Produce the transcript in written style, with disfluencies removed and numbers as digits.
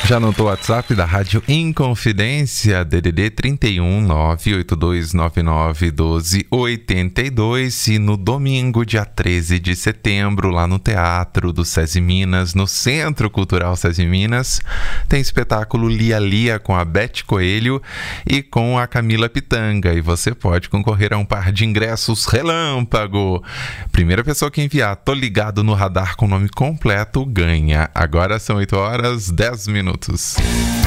Já anotou o WhatsApp da Rádio Inconfidência, DDD 31 98299 1282, e no domingo, dia 13 de setembro, lá no Teatro do SESI Minas, no Centro Cultural SESI Minas, tem espetáculo Lia Lia com a Beth Coelho e com a Camila Pitanga, e você pode concorrer a um par de ingressos relâmpago. Primeira pessoa que enviar "Tô ligado no radar" com o nome completo ganha. Agora são 8 horas 10 minutos.